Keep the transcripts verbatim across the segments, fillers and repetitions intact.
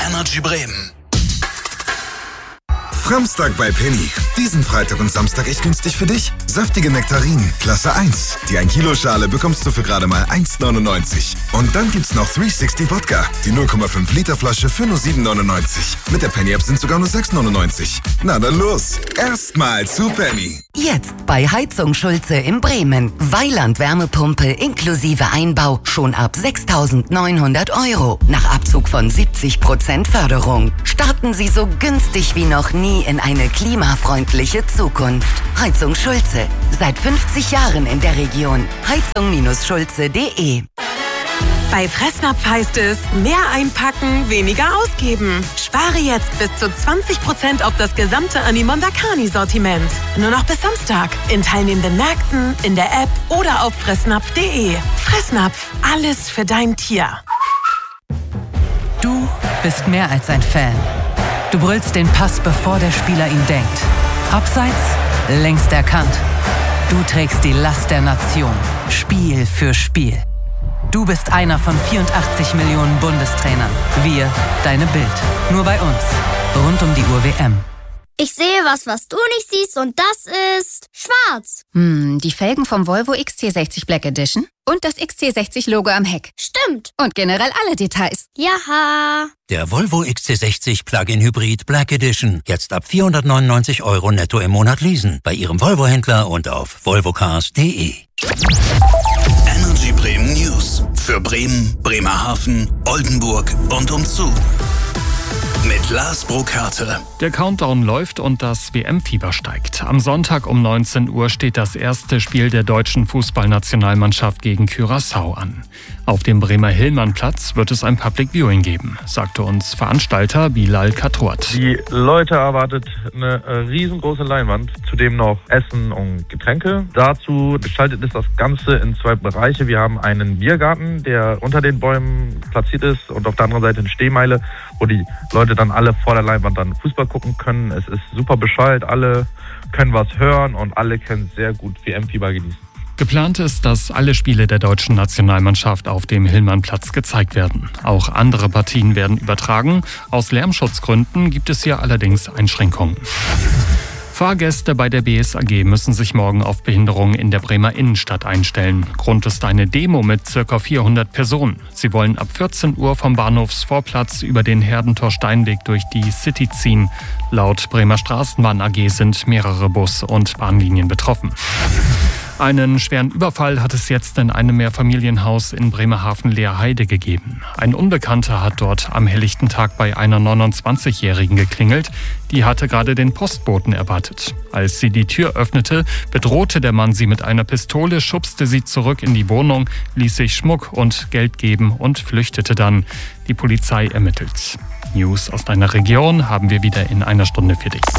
Energy Bremen. Framstag bei Penny. Diesen Freitag und Samstag echt günstig für dich. Saftige Nektarinen, Klasse eins. Die ein Kilo Schale bekommst du für gerade mal eins neunundneunzig. Und dann gibt's noch dreihundertsechzig Wodka. Die null Komma fünf Liter Flasche für nur sieben neunundneunzig. Mit der Penny App sind sogar nur sechs neunundneunzig. Na dann los. Erstmal zu Penny. Jetzt bei Heizung Schulze in Bremen. Weiland Wärmepumpe inklusive Einbau schon ab sechstausendneunhundert Euro. Nach Abzug von siebzig Prozent Förderung. Starten Sie so günstig wie noch nie in eine klimafreundliche Zukunft. Heizung Schulze. Seit fünfzig Jahren in der Region. heizung schulze punkt de. Bei Fressnapf heißt es, mehr einpacken, weniger ausgeben. Spare jetzt bis zu zwanzig Prozent auf das gesamte Animonda Carni-Sortiment. Nur noch bis Samstag. In teilnehmenden Märkten, in der App oder auf fressnapf punkt de. Fressnapf. Alles für dein Tier. Du bist mehr als ein Fan. Du brüllst den Pass, bevor der Spieler ihn denkt. Abseits, längst erkannt. Du trägst die Last der Nation. Spiel für Spiel. Du bist einer von vierundachtzig Millionen Bundestrainern. Wir, deine Bild. Nur bei uns. Rund um die Uhr W M. Ich sehe was, was du nicht siehst, und das ist schwarz. Hm, die Felgen vom Volvo X C sechzig Black Edition und das X C sechzig Logo am Heck. Stimmt. Und generell alle Details. Jaha. Der Volvo X C sechzig Plug-in Hybrid Black Edition. Jetzt ab vierhundertneunundneunzig Euro netto im Monat leasen. Bei Ihrem Volvo-Händler und auf volvocars punkt de. Energy Bremen News. Für Bremen, Bremerhaven, Oldenburg und umzu. Mit Lars Burkhardt. Der Countdown läuft und das W M-Fieber steigt. Am Sonntag um neunzehn Uhr steht das erste Spiel der deutschen Fußballnationalmannschaft gegen Curaçao an. Auf dem Bremer Hillmannplatz wird es ein Public Viewing geben, sagte uns Veranstalter Bilal Katort. Die Leute erwartet eine riesengroße Leinwand, zudem noch Essen und Getränke. Dazu gestaltet ist das Ganze in zwei Bereiche. Wir haben einen Biergarten, der unter den Bäumen platziert ist, und auf der anderen Seite eine Stehmeile, wo die Leute dann alle vor der Leinwand dann Fußball gucken können. Es ist super beschallt, alle können was hören und alle können sehr gut W M-Fieber genießen. Geplant ist, dass alle Spiele der deutschen Nationalmannschaft auf dem Hillmannplatz gezeigt werden. Auch andere Partien werden übertragen. Aus Lärmschutzgründen gibt es hier allerdings Einschränkungen. Fahrgäste bei der B S A G müssen sich morgen auf Behinderungen in der Bremer Innenstadt einstellen. Grund ist eine Demo mit ca. vierhundert Personen. Sie wollen ab vierzehn Uhr vom Bahnhofsvorplatz über den Herdentor-Steinweg durch die City ziehen. Laut Bremer Straßenbahn A G sind mehrere Bus- und Bahnlinien betroffen. Einen schweren Überfall hat es jetzt in einem Mehrfamilienhaus in Bremerhaven-Leerheide gegeben. Ein Unbekannter hat dort am helllichten Tag bei einer neunundzwanzigjährigen geklingelt. Die hatte gerade den Postboten erwartet. Als sie die Tür öffnete, bedrohte der Mann sie mit einer Pistole, schubste sie zurück in die Wohnung, ließ sich Schmuck und Geld geben und flüchtete dann. Die Polizei ermittelt. News aus deiner Region haben wir wieder in einer Stunde für dich.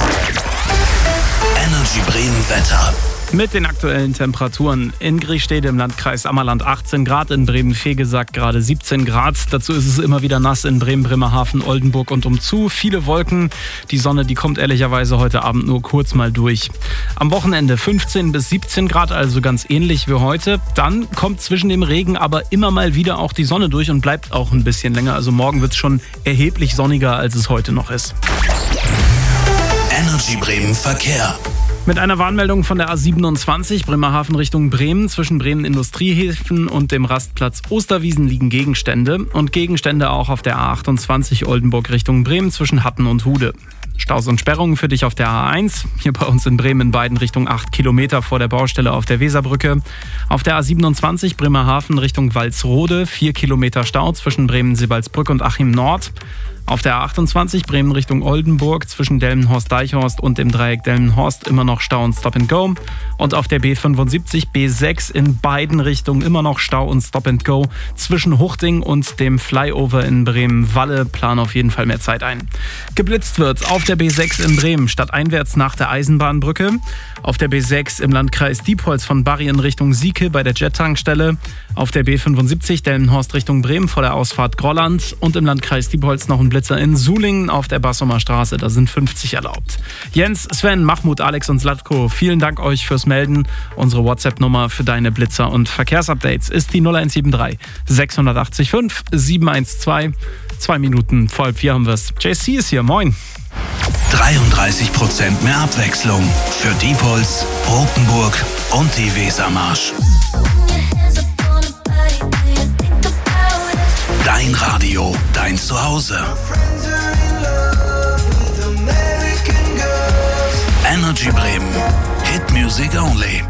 Energy Bremen Wetter. Mit den aktuellen Temperaturen in Griechstede im Landkreis Ammerland achtzehn Grad, in Bremen-Fegesack gerade siebzehn Grad. Dazu ist es immer wieder nass in Bremen, Bremerhaven, Oldenburg und umzu. Viele Wolken. Die Sonne, die kommt ehrlicherweise heute Abend nur kurz mal durch. Am Wochenende fünfzehn bis siebzehn Grad, also ganz ähnlich wie heute. Dann kommt zwischen dem Regen aber immer mal wieder auch die Sonne durch und bleibt auch ein bisschen länger. Also morgen wird es schon erheblich sonniger, als es heute noch ist. Energy Bremen Verkehr. Mit einer Warnmeldung von der A siebenundzwanzig Bremerhaven Richtung Bremen. Zwischen Bremen Industriehäfen und dem Rastplatz Osterwiesen liegen Gegenstände. Und Gegenstände auch auf der A achtundzwanzig Oldenburg Richtung Bremen zwischen Hatten und Hude. Staus und Sperrungen für dich auf der A eins. Hier bei uns in Bremen in beiden Richtungen acht Kilometer vor der Baustelle auf der Weserbrücke. Auf der A siebenundzwanzig Bremerhaven Richtung Walsrode. vier Kilometer Stau zwischen Bremen-Sebalsbrück und Achim Nord. Auf der A achtundzwanzig Bremen Richtung Oldenburg zwischen Delmenhorst-Deichhorst und dem Dreieck Delmenhorst immer noch Stau und Stop and Go. Und auf der B fünfundsiebzig B sechs in beiden Richtungen immer noch Stau und Stop and Go. Zwischen Huchting und dem Flyover in Bremen-Walle plan auf jeden Fall mehr Zeit ein. Geblitzt wird auf der B sechs in Bremen stadteinwärts nach der Eisenbahnbrücke. Auf der B sechs im Landkreis Diepholz von Barry in Richtung Sieke bei der Jet-Tankstelle. Auf der B fünfundsiebzig Delmenhorst Richtung Bremen vor der Ausfahrt Grolland. Und im Landkreis Diepholz noch ein Blitzer in Sulingen auf der Bassumer Straße. Da sind fünfzig erlaubt. Jens, Sven, Mahmoud, Alex und Zlatko, vielen Dank euch fürs Melden. Unsere WhatsApp-Nummer für deine Blitzer und Verkehrsupdates ist die null eins sieben drei sechs acht fünf sieben eins zwei. Zwei Minuten vor halb vier haben wir es. J C ist hier, moin. dreiunddreißig Prozent mehr Abwechslung für Diepholz, Rotenburg und die Wesermarsch. Dein Radio, dein Zuhause. Energy Bremen. Hit Music Only.